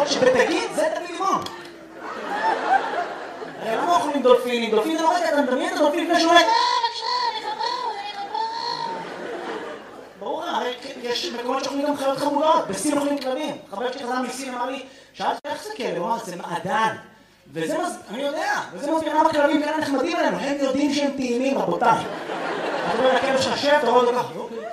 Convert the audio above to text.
בעוד שבתגיד זה תביא לימון. הרי למה אוכלים דולפינים? דולפין זה לא רגע, אתה מדמיין את הדולפין לפני שהוא אומר ברור, הרי יש מקומות שאוכלים גם חיות חמודות, בסין אוכלים כלבים. חבר שלי חזר מסין אמר לי, שאלתי איך זה כלב? הוא אמר, זה מעדן. וזה אני יודע, וזה מסביר למה כלבים כאלה נחמדים עלינו, הם יודעים שהם טעימים, רבותיי. אתה אומר לכלב שחשב, אתה רואה אותו ככה,